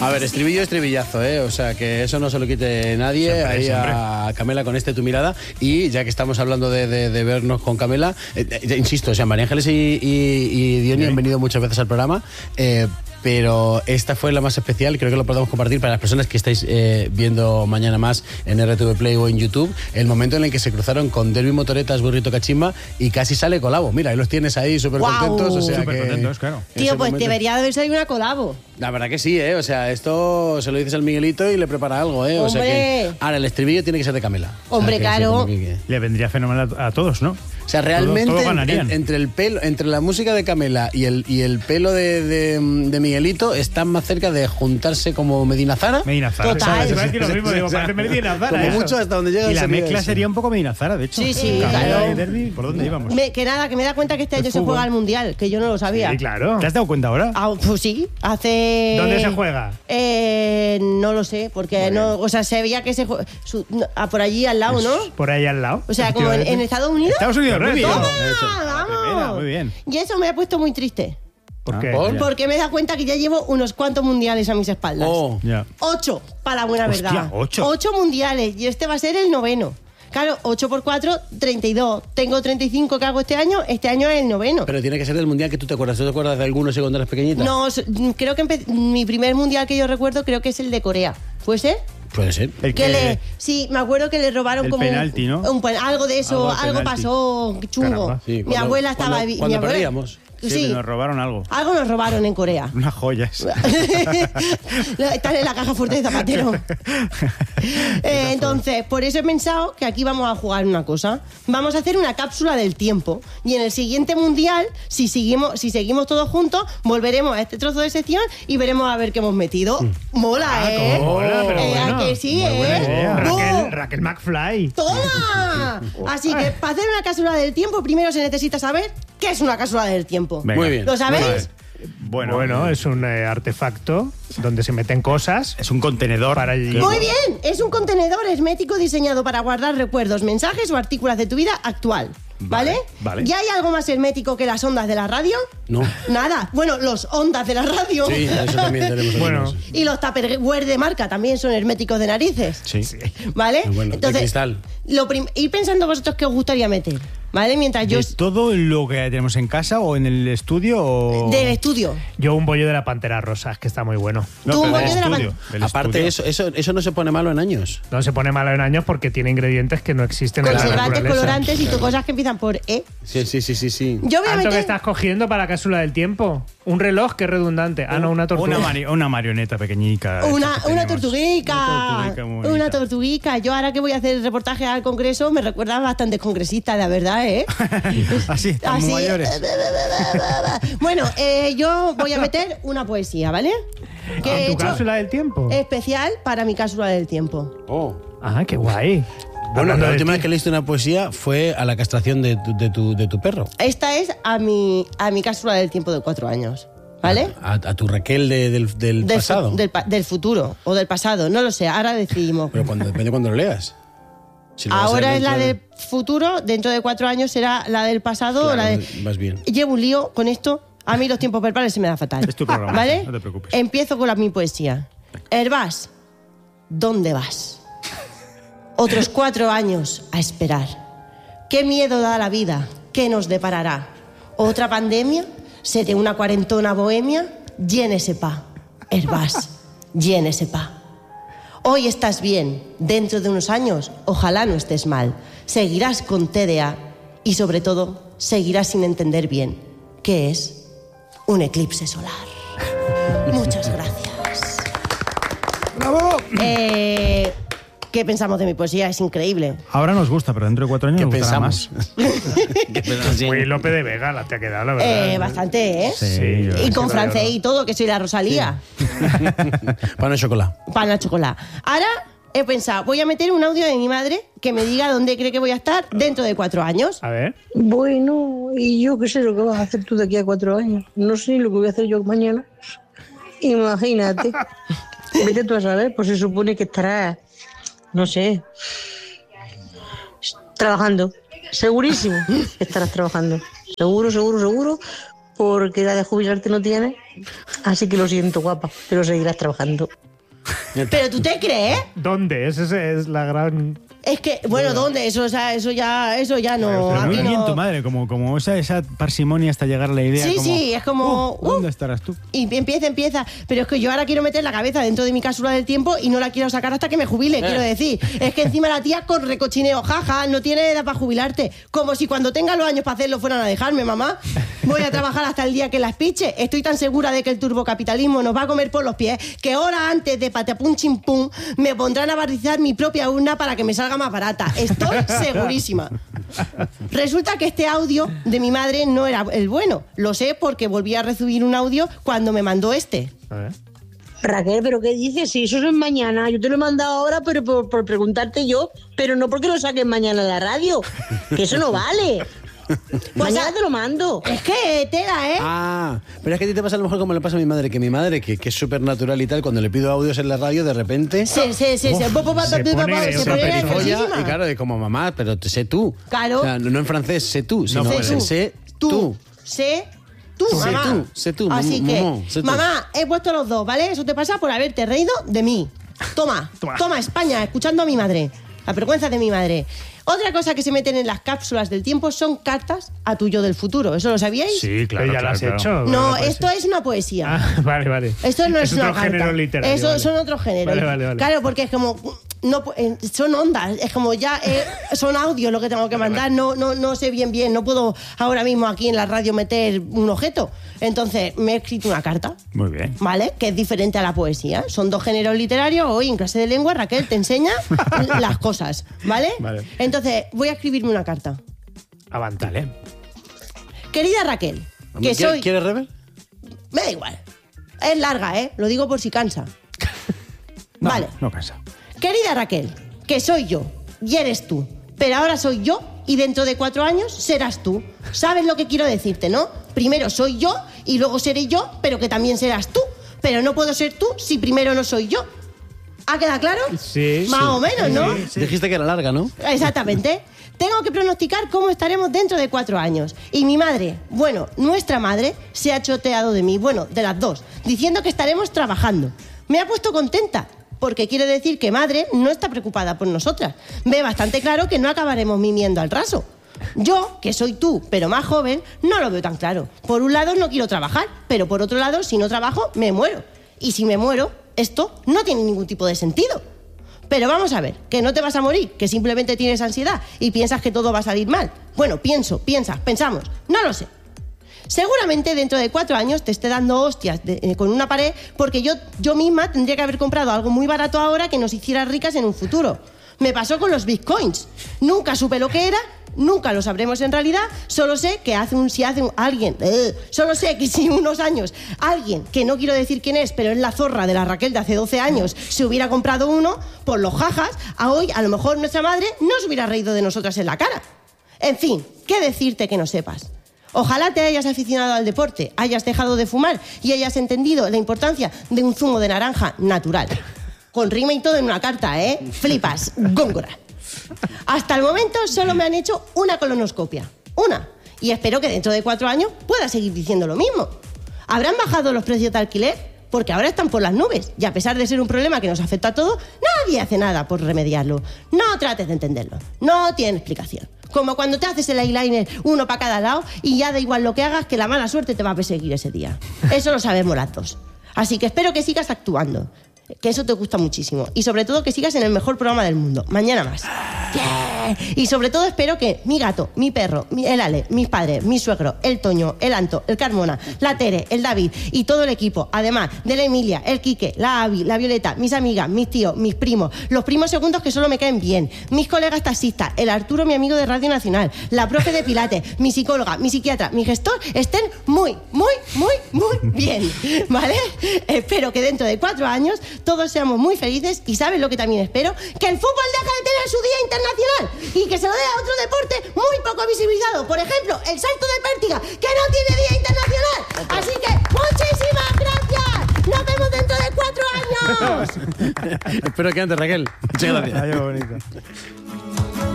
A ver, estribillazo, ¿eh? O sea, que eso no se lo quite nadie. Siempre, ahí siempre. A Camela con Tu mirada. Y ya que estamos hablando de vernos con Camela, insisto, o sea, María Ángeles y Diony han venido muchas veces al programa, pero esta fue la más especial. Creo que lo podemos compartir para las personas que estáis viendo mañana más en RTV Play o en YouTube. El momento en el que se cruzaron con Derby Motoretas, Burrito Cachimba y casi sale colabo. Mira, ahí los tienes ahí súper contentos. O sea, súper contentos, claro. Tío, pues debería haber salido una colabo. La verdad que sí, ¿eh? O sea, esto se lo dices al Miguelito y le prepara algo, ¿eh? O sea que ahora el estribillo tiene que ser de Camela. Hombre, claro. Le vendría fenomenal a todos, ¿no? O sea, realmente todos entre el pelo, entre la música de Camela y el pelo de Miguelito están más cerca de juntarse como Medina Zara. Medina Zara. Total. Es lo mismo, digo, parece Medina Zara. Como mucho hasta donde llega. Y la mezcla sería un poco Medina Zara, de hecho. Sí, Camela claro. y Derby, ¿por dónde íbamos? Que me da cuenta que este año se juega el Mundial, que yo no lo sabía. Sí, claro. ¿Te has dado cuenta ahora? Pues sí, hace... ¿Dónde se juega? No lo sé, porque no, o sea, se veía que se juega por allí al lado, ¿no? Por ahí al lado. O sea, como en Estados Unidos. Estados Unidos, muy bien. ¡Vamos! Muy bien. Y eso me ha puesto muy triste. ¿Por qué? Porque me he dado cuenta que ya llevo unos cuantos mundiales a mis espaldas. 8, para la buena verdad. 8 mundiales, y este va a ser el 9º. Claro, 8 por 4, 32. Tengo 35 que hago este año es el 9º. Pero tiene que ser del mundial que tú te acuerdas. ¿Tú te acuerdas de algunos cuando eras pequeñita? No, creo que mi primer mundial que yo recuerdo creo que es el de Corea. ¿Puede ser? Puede ser. Sí, me acuerdo que le robaron como penalti, ¿no? algo de eso, algo pasó chungo. Sí, mi abuela estaba... Cuando perdíamos. Sí, nos robaron algo. Algo nos robaron en Corea. Unas joyas. Están en la caja fuerte de Zapatero. Entonces, por eso he pensado que aquí vamos a jugar una cosa. Vamos a hacer una cápsula del tiempo. Y en el siguiente mundial, si seguimos todos juntos, volveremos a este trozo de sección y veremos a ver qué hemos metido. Mola, ¿eh? Mola, pero bueno. ¿A que sí, muy buena idea. ¡No! Raquel McFly. ¡Toma! Así que para hacer una cápsula del tiempo, primero se necesita saber qué es una cápsula del tiempo. Venga. Muy bien. ¿Lo sabéis? Bueno, es un artefacto donde se meten cosas. Es un contenedor para el... Muy bien, es un contenedor hermético diseñado para guardar recuerdos, mensajes o artículos de tu vida actual. ¿Vale? ¿Ya hay algo más hermético que las ondas de la radio? No. Nada. Bueno, los ondas de la radio. Sí, eso también tenemos. Bueno. Y los Tupperware de marca también son herméticos de narices. Sí. ¿Vale? Bueno, entonces, de cristal. Ir pensando vosotros qué os gustaría meter. ¿Vale? Mientras yo... ¿De todo lo que tenemos en casa o en el estudio? O... Del estudio. Yo un bollo de la Pantera Rosa, que está muy bueno. No, tú un bollo de la Pantera. Aparte, eso no se pone malo en años. No se pone malo en años porque tiene ingredientes que no existen en la naturaleza. Conservantes, colorantes y cosas que empiezan por E. Sí. Yo voy a meter... ¿Qué estás cogiendo para la cápsula del tiempo? Un reloj, que es redundante. No, una tortuga. Una marioneta pequeñita. Una tortuguica. Una tortuguica. Yo ahora que voy a hacer el reportaje al Congreso me recuerda bastante congresista, la verdad, ¿eh? Así, estamos mayores. Bueno, yo voy a meter una poesía, ¿vale? ¿En tu cápsula del tiempo? Especial para mi cápsula del tiempo. Qué guay. Bueno, la última vez que leíste una poesía fue a la castración de tu perro. Esta es a mi cápsula del tiempo de 4 años. ¿Vale? A tu Raquel del pasado. Del futuro o del pasado, no lo sé, ahora decidimos. Pero depende cuando lo leas. Si lo ahora es la del futuro, dentro de 4 años será la del pasado. Claro, vas bien. Llevo un lío con esto. A mí los tiempos verbales se me da fatal. Es tu programa, ¿vale? No te preocupes. Empiezo con mi poesía. Herbás, ¿dónde vas? Otros 4 años a esperar. ¿Qué miedo da la vida? ¿Qué nos deparará? ¿Otra pandemia? ¿Seré una cuarentona bohemia? Llénese pa. Herbás, llénese pa. Hoy estás bien, dentro de unos años, ojalá no estés mal. Seguirás con TDA y, sobre todo, seguirás sin entender bien qué es un eclipse solar. Muchas gracias. ¡Bravo! ¿Qué pensamos de mi poesía? Es increíble. Ahora nos gusta, pero dentro de 4 años ¿Qué nos gustará pensamos? más. Muy Lope de Vega la te ha quedado, la verdad. Bastante, ¿eh? Sí, y con francés y todo, que soy la Rosalía. Sí. Pan de chocolate. Pan de chocolate. Ahora he pensado, voy a meter un audio de mi madre que me diga dónde cree que voy a estar dentro de 4 años. A ver. Bueno, y yo qué sé lo que vas a hacer tú de aquí a 4 años. No sé ni lo que voy a hacer yo mañana. Imagínate. Vete tú a saber, pues se supone que estarás, no sé, trabajando. Segurísimo estarás trabajando. Seguro. porque la de jubilarte no tiene. Así que lo siento, guapa, pero seguirás trabajando. ¿Pero tú te crees? ¿Dónde? Esa es la gran... Es que, bueno, ¿dónde? Eso ya no... Pero muy aquí bien no. tu madre, como esa parsimonia hasta llegar a la idea. Sí, como, sí, es como... ¿dónde estarás tú? Y empieza. Pero es que yo ahora quiero meter la cabeza dentro de mi cápsula del tiempo y no la quiero sacar hasta que me jubile, quiero decir. Es que encima la tía con recochineo, jaja, no tiene edad para jubilarte. Como si cuando tenga los años para hacerlo fueran a dejarme, mamá. Voy a trabajar hasta el día que las piche. Estoy tan segura de que el turbocapitalismo nos va a comer por los pies que horas antes de patapum chimpum me pondrán a barrizar mi propia urna para que me salga más barata. Estoy segurísima. Resulta que este audio de mi madre no era el bueno. Lo sé porque volví a recibir un audio cuando me mandó este. A ver. Raquel, ¿pero qué dices? Si eso es mañana. Yo te lo he mandado ahora pero por preguntarte yo, pero no porque lo saques mañana en la radio. Que eso no vale. Mañana te lo mando. Es que tela, ¿eh? Ah, pero es que a ti te pasa a lo mejor como le pasa a mi madre, que es súper natural y tal, cuando le pido audios en la radio, de repente... Se pone nerviosísima. Y claro, es como mamá, pero sé tú. Claro. O sea, no en francés, sé tú, sino sé tú. Sé tú, mamá. Sé tú, Así que, mamá, sé tú. mamá, he puesto los dos, ¿vale? Eso te pasa por haberte reído de mí. Toma, España, escuchando a mi madre. La vergüenza de mi madre. Otra cosa que se meten en las cápsulas del tiempo son cartas a tu yo del futuro. ¿Eso lo sabíais? Sí, claro. Pero ya claro, lo has claro. hecho. No, Bueno, esto es una poesía. Ah, vale. Esto no es una otro carta. género literario. Eso vale. son otro género. Vale. Claro, porque es como... No, son ondas, es como ya son audios lo que tengo que mandar, no sé bien, no puedo ahora mismo aquí en la radio meter un objeto. Entonces me he escrito una carta. Muy bien. ¿Vale? Que es diferente a la poesía. Son dos géneros literarios. Hoy en clase de lengua Raquel te enseña las cosas, ¿vale? Vale. Entonces voy a escribirme una carta. Avantale. Querida Raquel, que soy... ¿Quieres rever? Me da igual. Es larga, ¿eh? Lo digo por si cansa. No, Vale. No cansa. Querida Raquel, que soy yo y eres tú, pero ahora soy yo y dentro de 4 años serás tú. ¿Sabes lo que quiero decirte, no? Primero soy yo y luego seré yo, pero que también serás tú. Pero no puedo ser tú si primero no soy yo. ¿Ha quedado claro? Sí. Más o menos, ¿no? Dijiste que era larga, ¿no? Exactamente. Tengo que pronosticar cómo estaremos dentro de 4 años. Y mi madre, bueno, nuestra madre, se ha choteado de mí, bueno, de las dos, diciendo que estaremos trabajando. Me ha puesto contenta, porque quiere decir que madre no está preocupada por nosotras. Ve bastante claro que no acabaremos mimiendo al raso. Yo, que soy tú, pero más joven, no lo veo tan claro. Por un lado no quiero trabajar, pero por otro lado, si no trabajo, me muero. Y si me muero, esto no tiene ningún tipo de sentido. Pero vamos a ver, que no te vas a morir, que simplemente tienes ansiedad y piensas que todo va a salir mal. Bueno, pensamos, no lo sé. Seguramente dentro de 4 años te esté dando hostias con una pared porque yo misma tendría que haber comprado algo muy barato ahora que nos hiciera ricas en un futuro. Me pasó con los bitcoins. Nunca supe lo que era, nunca lo sabremos en realidad, solo sé que solo sé que si unos años alguien, que no quiero decir quién es, pero es la zorra de la Raquel de hace 12 años, se hubiera comprado uno, por los jajas, a hoy a lo mejor nuestra madre no se hubiera reído de nosotras en la cara. En fin, ¿qué decirte que no sepas? Ojalá te hayas aficionado al deporte, hayas dejado de fumar y hayas entendido la importancia de un zumo de naranja natural. Con rima y todo en una carta, ¿eh? Flipas, góngora. Hasta el momento solo me han hecho una colonoscopia. Una. Y espero que dentro de 4 años pueda seguir diciendo lo mismo. ¿Habrán bajado los precios de alquiler? Porque ahora están por las nubes. Y a pesar de ser un problema que nos afecta a todos, nadie hace nada por remediarlo. No trates de entenderlo. No tiene explicación. Como cuando te haces el eyeliner uno para cada lado y ya da igual lo que hagas, que la mala suerte te va a perseguir ese día. Eso lo sabemos las dos. Así que espero que sigas actuando, que eso te gusta muchísimo. Y sobre todo que sigas en el mejor programa del mundo. Mañana más. Yeah. Y sobre todo espero que mi gato, mi perro, el Ale, mis padres, mi suegro, el Toño, el Anto, el Carmona, la Tere, el David y todo el equipo, además de la Emilia, el Quique, la Avi, la Violeta, mis amigas, mis tíos, mis primos, los primos segundos que solo me caen bien, mis colegas taxistas, el Arturo, mi amigo de Radio Nacional, la profe de Pilates, mi psicóloga, mi psiquiatra, mi gestor, estén muy bien, ¿vale? Espero que dentro de 4 años todos seamos muy felices y ¿sabes lo que también espero? Que el fútbol deje de tener su día internacional y que se lo dé a otro deporte muy poco visibilizado. Por ejemplo, el salto de pértiga, que no tiene día internacional. Así que muchísimas gracias. Nos vemos dentro de 4 años. Espero que antes, Raquel. Muchas gracias. Ay, qué bonito.